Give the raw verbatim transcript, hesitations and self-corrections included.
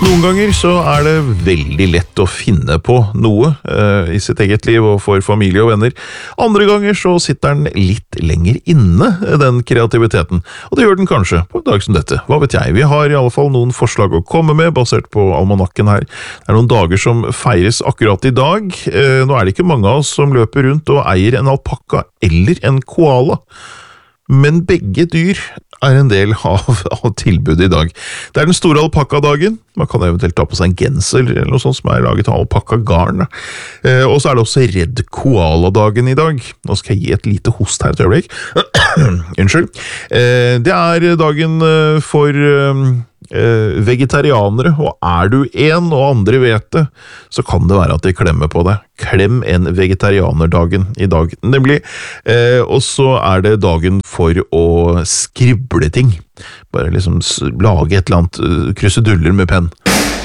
Noen ganger så er det veldig lett å finne på noe eh, i sitt eget liv og for familie og venner. Andre ganger så sitter den litt lenger inne, den kreativiteten. Og det gjør den kanskje på en dag som dette. Hva vet jeg? Vi har i alle fall noen forslag å komme med, basert på almanakken her. Det er noen dager som feires akkurat i dag. Eh, nå er det ikke mange av oss som løper rundt og eier en alpakka eller en koala. Men begge dyr er en del av, av tilbudet i dag. Det er den store alpakadagen. Man kan eventuelt ta på seg en genser eller noe sånt som er laget av alpakkagarn. Eh, og så er det også Redd Koala-dagen i dag. Nå skal jeg gi et lite host her et øyeblikk. Unnskyld. Eh, det er dagen for eh, vegetarianere, og er du en og andre vet det, så kan det være at de klemmer på deg. Klem en vegetarianerdagen i dag, nemlig. Eh, og så er det dagen for å skrible ting. Bare liksom lage et eller annet, kruseduller med penn.